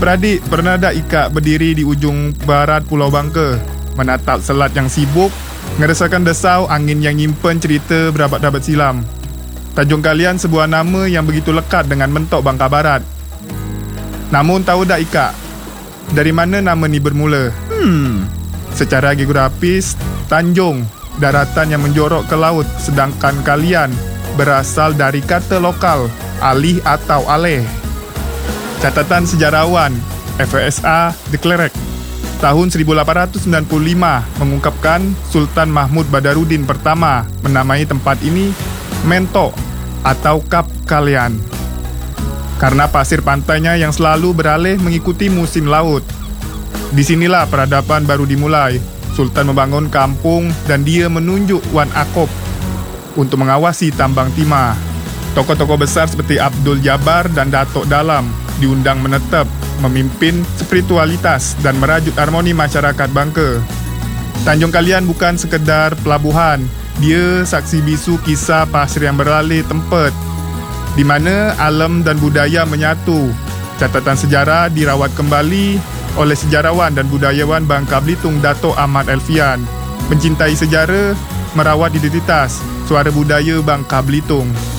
Adik-beradik, pernah tak Ika berdiri di ujung barat Pulau Bangka, menatap selat yang sibuk, ngerasakan desau angin yang nyimpen cerita berabad-abad silam? Tajuk kalian sebuah nama yang begitu lekat dengan mentok Bangka Barat. Namun tahu tak Ika, dari mana nama ni bermula? Secara geografis, Tanjung, daratan yang menjorok ke laut, sedangkan kalian berasal dari kata lokal, alih atau aleh. Catatan sejarawan FSA de Klerk tahun 1895 mengungkapkan Sultan Mahmud Badarudin pertama menamai tempat ini Mentok atau Kap Kalian karena pasir pantainya yang selalu beralih mengikuti musim laut. Disinilah peradaban baru dimulai. Sultan membangun kampung dan dia menunjuk Wan Akop untuk mengawasi tambang timah. Tokoh-tokoh besar seperti Abdul Jabbar dan Datuk Dalam diundang menetap, memimpin spiritualitas dan merajut harmoni masyarakat Bangka. Tanjung Kalian bukan sekedar pelabuhan, dia saksi bisu kisah pasir yang beralih tempat, di mana alam dan budaya menyatu. Catatan sejarah dirawat kembali oleh sejarawan dan budayawan Bangka Belitung Dato' Ahmad Elfian. Mencintai sejarah, merawat identitas, suara budaya Bangka Belitung.